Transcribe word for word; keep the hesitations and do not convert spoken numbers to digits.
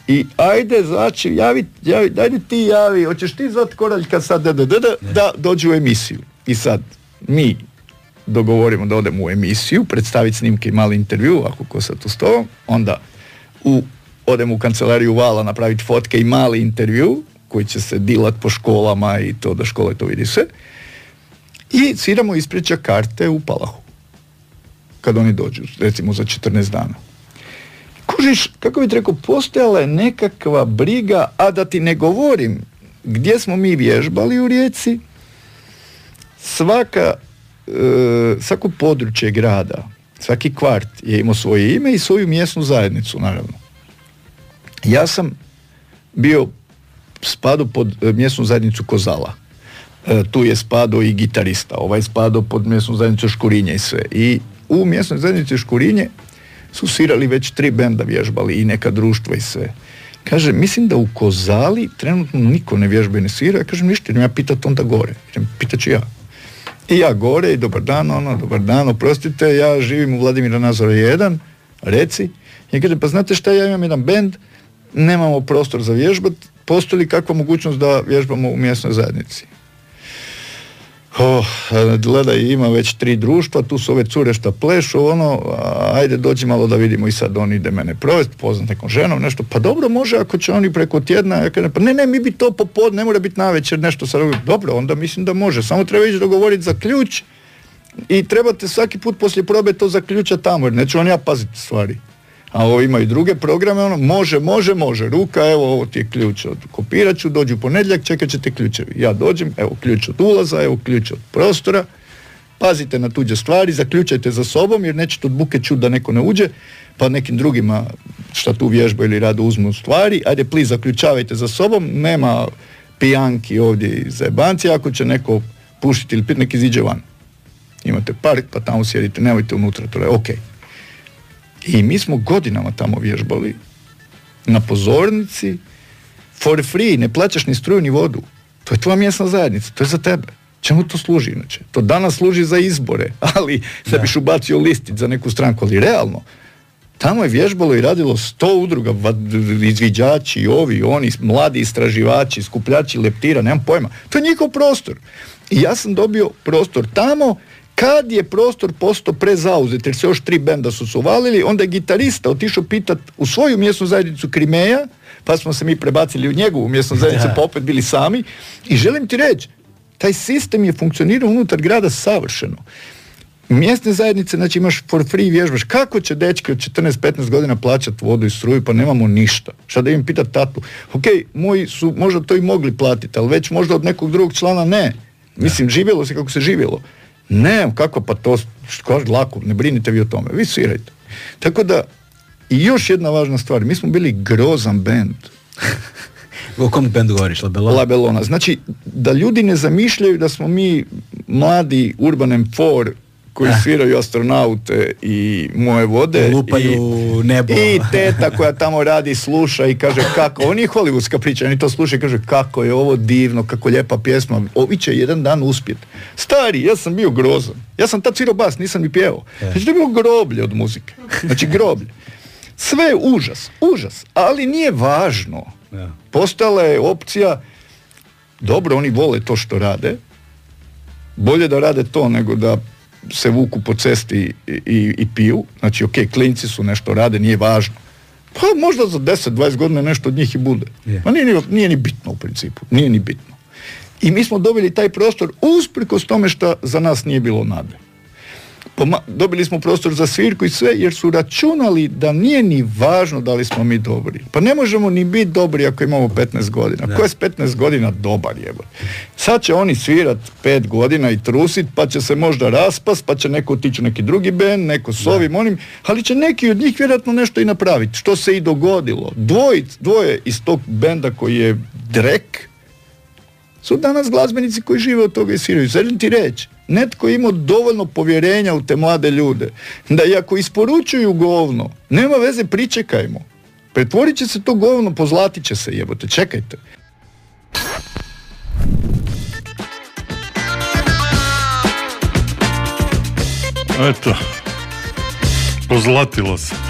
I ajde, znači, javi, javi, dajde ti javi, hoćeš ti zvati Koraljka sad, da, da, da, da, da dođu u emisiju. I sad, mi dogovorimo da odemo u emisiju, predstaviti snimke i mali intervju, ako ko sad tu s tobom, onda u, odemo u kancelariju Vala napraviti fotke i mali intervju, koji će se dilat po školama i to da škole to vidi sve. I sviramo ispriča karte u Palahu. Kad oni dođu, recimo za četrnaest dana. Kužiš, kako bi ti rekao, postojala je nekakva briga, a da ti ne govorim gdje smo mi vježbali u Rijeci, svaka, e, svako područje grada, svaki kvart je imao svoje ime i svoju mjesnu zajednicu, naravno. Ja sam bio spadao pod e, mjesnu zajednicu Kozala. E, tu je spadao i gitarista, ovaj spadao pod mjesnu zajednicu Škurinje i sve. I u mjesnoj zajednici Škurinje su svirali već tri benda vježbali i neka društva i sve. Kaže, mislim da u Kozali trenutno niko ne vježba i ne svira. Ja kažem, ništa, idem ja pitat onda gore. Idem, pitat ću ja. I ja gore i dobar dan, ono, dobar dan, oprostite, ja živim u Vladimira Nazora jedan, reci. I kaže, pa znate šta, ja imam jedan bend, nemamo prostor za vježbat, postoji li kakva mogućnost da vježbamo u mjesnoj zajednici? Oh, gledaj, ima već tri društva, tu su ove cure šta plešu, ono, ajde dođi malo da vidimo i sad on ide mene provesti, poznat nekom ženom, nešto, pa dobro može ako će oni preko tjedna, ja kažem, pa ne, ne, mi bi to popodne, ne mora biti navečer, nešto sad, dobro, onda mislim da može, samo treba ići dogovoriti za ključ i trebate svaki put poslije probe to zaključati tamo, jer neću on ja paziti stvari. A ovo ima i druge programe, ono, može, može, može, ruka, evo, ovo ti je ključ od kopirat ću, dođu u ponedjeljak, čekat ćete ključevi. Ja dođem, evo, ključ od ulaza, evo, ključ od prostora, pazite na tuđe stvari, zaključajte za sobom, jer nećete od buke čuti da neko ne uđe, pa nekim drugima šta tu vježba ili radu uzmu stvari, ajde, pli, zaključavajte za sobom, nema pijanki ovdje iz jebanci, ako će neko pušiti ili pit, nek iziđe van. Imate park, pa tamo sjedite, nemojte unutra, to je okej. Okay. I mi smo godinama tamo vježbali na pozornici for free, ne plaćaš ni struju ni vodu. To je tvoja mjesna zajednica, to je za tebe. Čemu to služi inače? To danas služi za izbore, ali da biš ubacio listit za neku stranku, ali realno. Tamo je vježbalo i radilo sto udruga, izviđači, ovi, oni, mladi istraživači, skupljači leptira, nemam pojma. To je njihov prostor. I ja sam dobio prostor tamo. Kad je prostor postao prezauzet, jer se još tri benda su se uvalili, onda je gitarista otišao pitat u svoju mjesnu zajednicu Krimeja, pa smo se mi prebacili u njegovu mjesnu zajednicu, pa opet bili sami. I želim ti reći, taj sistem je funkcionirao unutar grada savršeno. Mjesne zajednice, znači imaš for free vježbaš. Kako će dečki od četrnaest petnaest godina plaćati vodu i struju, pa nemamo ništa. Šta da im pitat tatu? Ok, moji su možda to i mogli platiti, ali već možda od nekog drugog člana ne. Mislim, živjelo se kako se živjelo. Ne, kako pa to, kažu lako, ne brinite vi o tome, vi svirajte. Tako da, i još jedna važna stvar, mi smo bili grozan bend. O kom bendu govoriš, La Bellona? La Bellona, znači da ljudi ne zamišljaju da smo mi mladi Urban em četiri koji ah. sviraju Astronaute i Moje vode lupaju i, nebo i teta koja tamo radi sluša i kaže kako, ovo nije hollywoodska priča, oni to sluša i kaže kako je ovo divno, kako lijepa pjesma, ovi će jedan dan uspjet. Stari, ja sam bio grozan, ja sam tad svirao bas, nisam ni pjevao, znači to je bilo groblje od muzike, znači groblje, sve je užas, užas, ali nije važno, postojala je opcija, dobro, oni vole to što rade, bolje da rade to nego da se vuku po cesti i, i, i piju, znači ok, klinci su nešto rade, nije važno, pa možda za deset dvadeset godina nešto od njih i bude, yeah. Ma nije, nije ni bitno u principu, nije ni bitno. I mi smo dobili taj prostor usprkos tome što za nas nije bilo nade. Poma- dobili smo prostor za svirku i sve, jer su računali da nije ni važno da li smo mi dobri. Pa ne možemo ni biti dobri ako imamo petnaest godina. Da. Ko je s petnaest godina dobar, jebo? Sad će oni svirat pet godina i trusit, pa će se možda raspast, pa će neko otići u neki drugi bend, neko s ovim, onim, ali će neki od njih vjerojatno nešto i napraviti. Što se i dogodilo. Dvojic, dvoje iz tog benda koji je Drek, su danas glazbenici koji žive od toga i sviraju. Želim ti reći, netko ima dovoljno povjerenja u te mlade ljude, da i ako isporučuju govno, nema veze, pričekajmo. Pretvorit će se to govno, pozlatit će se, jebote, čekajte. Eto, pozlatilo se.